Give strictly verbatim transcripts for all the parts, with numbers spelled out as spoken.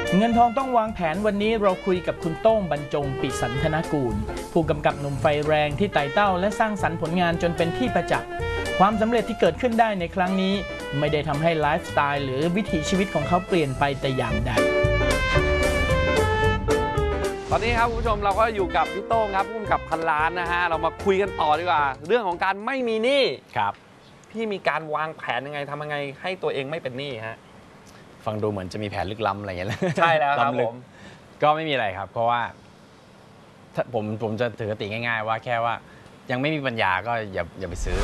เงินทองต้องวางแผนวันนี้เราคุยกับคุณโต้งบรรจงปิสันธนกูลผู้กำกับหนุ่มไฟแรงที่ไต่เต้าและสร้างสรรค์ผลงานจนเป็นที่ประจักษ์ความสำเร็จที่เกิดขึ้นได้ในครั้งนี้ไม่ได้ทำให้ไลฟ์สไตล์หรือวิถีชีวิตของเขาเปลี่ยนไปแต่อย่างใดตอนนี้ครับคุณผู้ชมเราก็อยู่กับพี่โต้งครับผู้กำกับพันล้านนะฮะเรามาคุยกันต่อดีกว่าเรื่องของการไม่มีหนี้ครับพี่มีการวางแผนยังไงทำยังไงให้ตัวเองไม่เป็นหนี้ฮะฟังดูเหมือนจะมีแผนลึกล้ำอะไรอย่างเงี้ยใช่แล้วครับผมก็ไม่มีอะไรครับเพราะว่าผมผมจะถือคติง่ายๆว่าแค่ว่ายังไม่มีปัญญาก็อย่าอย่าไปซื้อ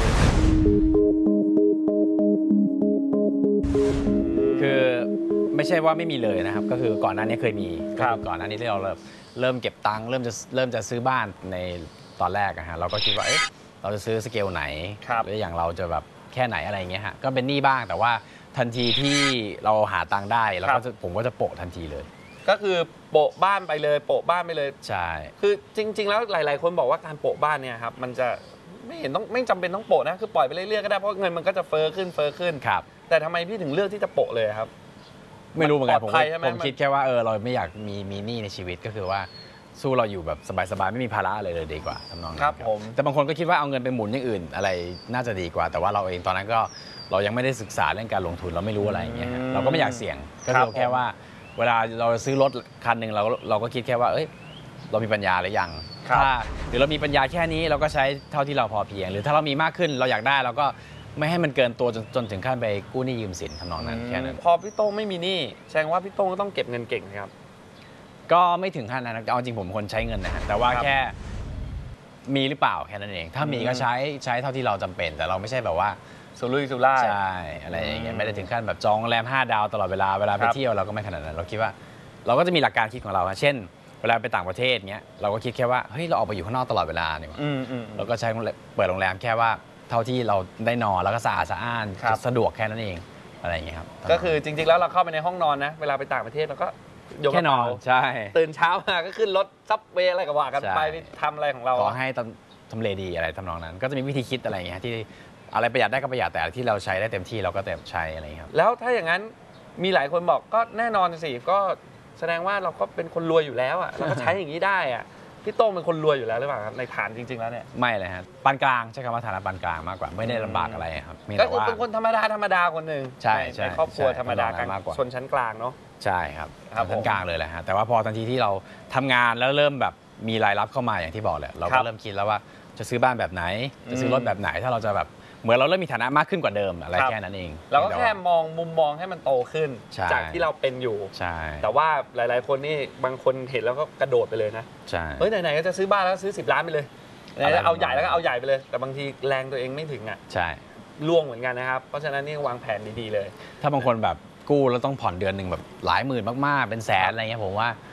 คือไม่ใช่ว่าไม่มีเลยนะครับก็คือก่อนหน้านี้เคยมีครับก่อนหน้านี้ที่เราเริ่มเริ่มเก็บตังค์เริ่มจะเริ่มจะซื้อบ้านในตอนแรกอะฮะเราก็คิดว่าเอ๊ะเราจะซื้อสเกลไหนหรืออย่างเราจะแบบแค่ไหนอะไรอย่างเงี้ยฮะก็เป็นหนี้บ้างแต่ว่าทันทีที่เราหาตังค์ได้เราก็จะผมก็จะโปะทันทีเลยก็คือโปะบ้านไปเลยโปะบ้านไปเลยใช่คือจริงๆแล้วหลายๆคนบอกว่าการโปะบ้านเนี่ยครับมันจะไม่เห็นต้องไม่จำเป็นต้องโปะนะคือปล่อยไปเรื่อยๆก็ได้เพราะเงินมันก็จะเฟ้อขึ้นเฟ้อขึ้นครับแต่ทำไมพี่ถึงเลือกที่จะโปะเลยครับไม่รู้เหมือนกันผมผมคิดแค่ว่าเออเราไม่อยากมีมีหนี้ในชีวิตก็คือว่าสู้เราอยู่แบบสบายๆไม่มีภาระอะไรเลยดีกว่าทำนองนั้นครับผมแต่บางคนก็คิดว่าเอาเงินไปหมุนอย่างอื่นอะไรน่าจะดีกว่าแต่ว่าเราเองตอนนั้นก็เรายังไม่ได้ศึกษาเรื่องการลงทุนเราไม่รู้อะไรอย่างเงี้ยเราก็ไม่อยากเสี่ยงก็คือแค่ว่าเวลาเราซื้อรถคันหนึ่งเราเราก็คิดแค่ว่าเอ้ยเรามีปัญญาหรือยังถ้าหรือเรามีปัญญาแค่นี้เราก็ใช้เท่าที่เราพอเพียงหรือถ้าเรามีมากขึ้นเราอยากได้เราก็ไม่ให้มันเกินตัวจนจนถึงขั้นไปกู้หนี้ยืมสินทำนองนั้นแค่นั้นพอพี่โต้งไม่มีหนี้แสดงว่าพี่โต้งก็ต้องเก็บเงินเก่งครับก็ไม่ถึงขั้นนั้นเอาจริงผมคนใช้เงินนะฮะแต่ว่าแค่มีหรือเปล่าแค่นั้นเองถ้ามีก็ใช้ใช้เท่าที่เราจำเป็นแต่เราไม่ใช่แบบว่าสุรุ่ยสุร่ายใช่อะไรอย่างเงี้ยไม่ได้ถึงขั้นแบบจองโรงแรมห้าดาวตลอดเวลาเวลาไปเที่ยวเราก็ไม่ขนาดนั้นเราคิดว่าเราก็จะมีหลักการคิดของเราเช่นเวลาไปต่างประเทศเงี้ยเราก็คิดแค่ว่าเฮ้ยเราออกไปอยู่ข้างนอกตลอดเวลาเนี่ยเราก็ใช้เปิดโรงแรมแค่ว่าเท่าที่เราได้นอนแล้วก็สะอาดสะอ้านสะดวกแค่นั้นเองอะไรอย่างเงี้ยครับก็คือจริงๆแล้วเราเข้าไปในห้องนอนนะเวลาไปต่างประเทศเราก็แค่นอนใช่ตื่นเช้ามาก็ขึ้นรถซับเวย์อะไรก็ว่ากันไปทำอะไรของเราขอให้ทำเลดีอะไรทำนองนั้นก็จะมีวิธีคิดอะไรอย่างเงี้ยที่อะไรประหยัดได้ก็ประหยัดแต่ที่เราใช้ได้เต็มที่เราก็เต็มใช้อะไรครับแล้วถ้าอย่างนั้นมีหลายคนบอกก็แน่นอนสิก็แสดงว่าเราก็เป็นคนรวยอยู่แล้วอ่ะเราก็ใช้อย่างนี้ได้อ่ะพี่โต้งเป็นคนรวยอยู่แล้วหรือเปล่าครับในฐานจริงๆแล้วเนี่ยไม่เลยครับปานกลางใช้คำว่าฐานะปานกลางมากกว่าไม่ได้ลำบากอะไรครับก็คือเป็นคนธรรมดาธรรมดาคนหนึ่งใช่ใช่ครอบครัวธรรมดากลางชนชั้นกลางเนาะใช่ครับชั้นกลางเลยแหละฮะแต่ว่าพอทันทีที่เราทำงานแล้วเริ่มแบบมีรายรับเข้ามาอย่างที่บอกแหละเราก็เริ่มคิดแล้วว่าจะซื้อบ้านแบบไหนจะซื้อรถแบบไหนถ้าเราจะแบบเหมือนเราเริ่มมีฐานะมากขึ้นกว่าเดิมอะไรแค่นั้นเองเราก็แค่มองมุมมองให้มันโตขึ้นจากที่เราเป็นอยู่ใช่แต่ว่าหลายๆคนนี่บางคนเห็นแล้วก็กระโดดไปเลยนะใช่เฮ้ยไหนๆก็จะซื้อบ้านแล้วซื้อสิบล้านไปเลยเอาใหญ่แล้วก็เอาใหญ่ไปเลยแต่บางทีแรงตัวเองไม่ถึงอ่ะใช่ล่วงเหมือนกันนะครับเพราะฉะนั้นนี่วางแผนดีๆเลยถ้าบางคนแบบกู้แล้วต้องผ่อนเดือนหนึ่งแบบหลายหมื่นมากๆเป็นแสนอะไรเงี้ยผมว่า